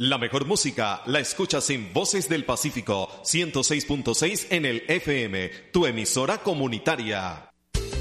La mejor música la escuchas en Voces del Pacífico 106.6 en el FM, tu emisora comunitaria.